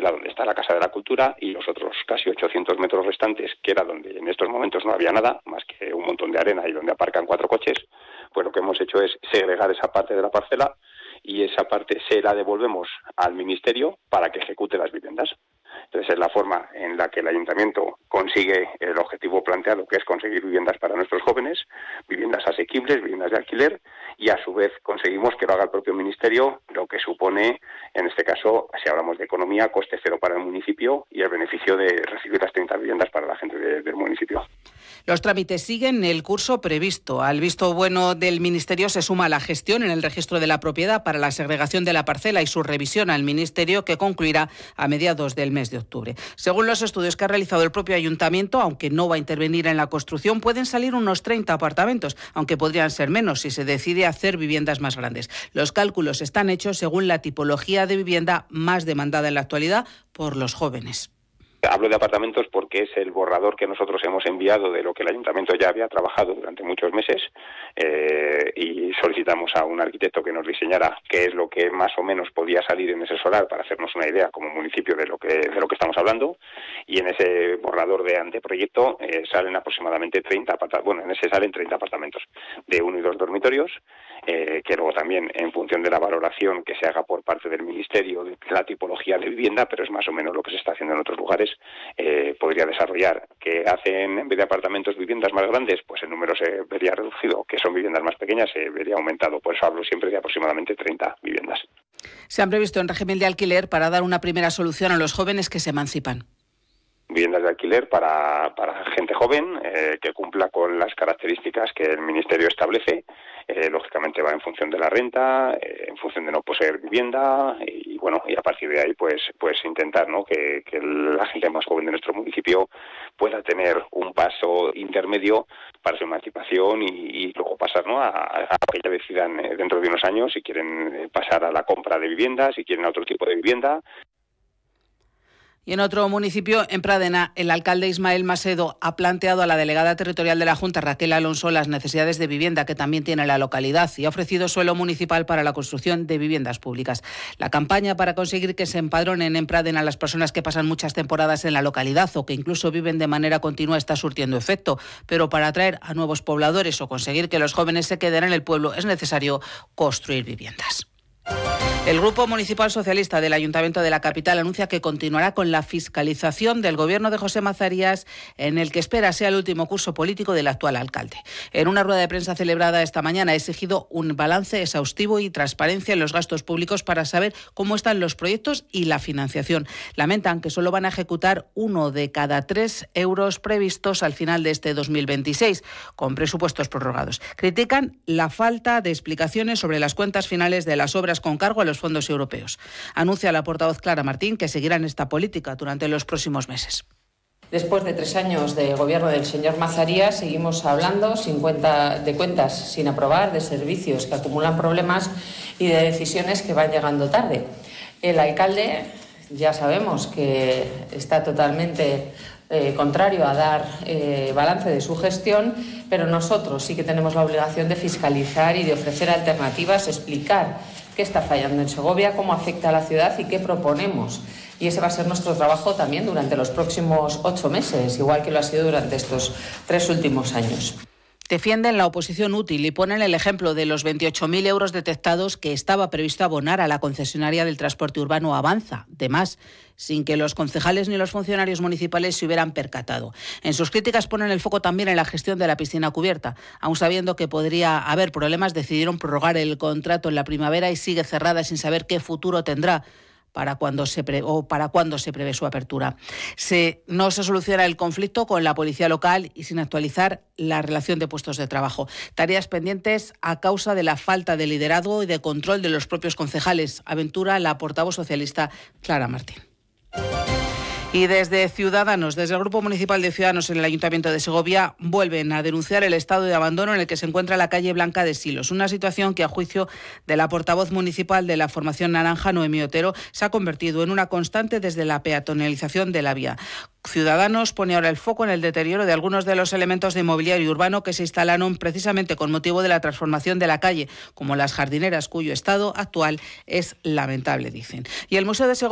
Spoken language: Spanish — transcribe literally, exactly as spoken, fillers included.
parcela donde está la Casa de la Cultura y los otros casi ochocientos metros restantes, que era donde en estos momentos no había nada, más que un montón de arena y donde aparcan cuatro coches, pues lo que hemos hecho es segregar esa parte de la parcela y esa parte se la devolvemos al Ministerio para que ejecute las viviendas. Entonces es la forma en la que el Ayuntamiento consigue el objetivo planteado, que es conseguir viviendas para nuestros jóvenes, viviendas asequibles, viviendas de alquiler, y a su vez conseguimos que lo haga el propio Ministerio, lo que supone, en este caso, si hablamos de economía, coste cero para el municipio y el beneficio de recibir las treinta viviendas para la gente de, del municipio. Los trámites siguen el curso previsto. Al visto bueno del Ministerio se suma la gestión en el registro de la propiedad para la segregación de la parcela y su revisión al Ministerio, que concluirá a mediados del mes de octubre. Según los estudios que ha realizado el propio Ayuntamiento, aunque no va a intervenir en la construcción, pueden salir unos treinta apartamentos, aunque podrían ser menos si se decide hacer viviendas más grandes. Los cálculos están hechos según la tipología de vivienda más demandada en la actualidad por los jóvenes. Hablo de apartamentos porque es el borrador que nosotros hemos enviado de lo que el Ayuntamiento ya había trabajado durante muchos meses eh, y solicitamos a un arquitecto que nos diseñara qué es lo que más o menos podía salir en ese solar para hacernos una idea como municipio de lo que de lo que estamos hablando, y en ese borrador de anteproyecto eh, salen aproximadamente treinta apartamentos, bueno, en ese salen treinta apartamentos de uno y dos dormitorios, eh, que luego también en función de la valoración que se haga por parte del Ministerio de la tipología de vivienda, pero es más o menos lo que se está haciendo en otros lugares, Eh, podría desarrollar. Que hacen en vez de apartamentos viviendas más grandes, pues el número se vería reducido. Que son viviendas más pequeñas se vería aumentado. Por eso hablo siempre de aproximadamente treinta viviendas. Se han previsto en régimen de alquiler para dar una primera solución a los jóvenes que se emancipan. Viviendas de alquiler para, para gente joven eh, que cumpla con las características que el Ministerio establece. Eh, lógicamente va en función de la renta, eh, en función de no poseer vivienda y, y bueno, y a partir de ahí pues pues intentar, ¿no?, que, que la gente más joven de nuestro municipio pueda tener un paso intermedio para su emancipación y, y luego pasar, ¿no?, a, a que ya decidan eh, dentro de unos años si quieren pasar a la compra de vivienda, si quieren a otro tipo de vivienda. Y en otro municipio, en Pradena, el alcalde Ismael Macedo ha planteado a la delegada territorial de la Junta, Raquel Alonso, las necesidades de vivienda que también tiene la localidad y ha ofrecido suelo municipal para la construcción de viviendas públicas. La campaña para conseguir que se empadronen en Pradena las personas que pasan muchas temporadas en la localidad o que incluso viven de manera continua está surtiendo efecto, pero para atraer a nuevos pobladores o conseguir que los jóvenes se queden en el pueblo es necesario construir viviendas. El Grupo Municipal Socialista del Ayuntamiento de la capital anuncia que continuará con la fiscalización del gobierno de José Mazarías, en el que espera sea el último curso político del actual alcalde. En una rueda de prensa celebrada esta mañana ha exigido un balance exhaustivo y transparencia en los gastos públicos para saber cómo están los proyectos y la financiación. Lamentan que solo van a ejecutar uno de cada tres euros previstos al final de este dos mil veintiséis, con presupuestos prorrogados. Critican la falta de explicaciones sobre las cuentas finales de las obras con cargo a los fondos europeos. Anuncia la portavoz Clara Martín que seguirán esta política durante los próximos meses. Después de tres años de gobierno del señor Mazarías, seguimos hablando sin cuenta, de cuentas sin aprobar, de servicios que acumulan problemas y de decisiones que van llegando tarde. El alcalde, ya sabemos que está totalmente eh, contrario a dar eh, balance de su gestión, pero nosotros sí que tenemos la obligación de fiscalizar y de ofrecer alternativas, explicar qué está fallando en Segovia, cómo afecta a la ciudad y qué proponemos. Y ese va a ser nuestro trabajo también durante los próximos ocho meses, igual que lo ha sido durante estos tres últimos años. Defienden la oposición útil y ponen el ejemplo de los veintiocho mil euros detectados que estaba previsto abonar a la concesionaria del transporte urbano Avanza, de más, sin que los concejales ni los funcionarios municipales se hubieran percatado. En sus críticas ponen el foco también en la gestión de la piscina cubierta. Aun sabiendo que podría haber problemas, decidieron prorrogar el contrato en la primavera y sigue cerrada sin saber qué futuro tendrá para cuando se pre, o para cuándo se prevé su apertura. Se, no se soluciona el conflicto con la policía local y sin actualizar la relación de puestos de trabajo. Tareas pendientes a causa de la falta de liderazgo y de control de los propios concejales, aventura la portavoz socialista Clara Martín. Y desde Ciudadanos, desde el Grupo Municipal de Ciudadanos en el Ayuntamiento de Segovia, vuelven a denunciar el estado de abandono en el que se encuentra la calle Blanca de Silos. Una situación que, a juicio de la portavoz municipal de la formación naranja, Noemí Otero, se ha convertido en una constante desde la peatonalización de la vía. Ciudadanos pone ahora el foco en el deterioro de algunos de los elementos de mobiliario urbano que se instalaron precisamente con motivo de la transformación de la calle, como las jardineras, cuyo estado actual es lamentable, dicen. Y el Museo de Segovia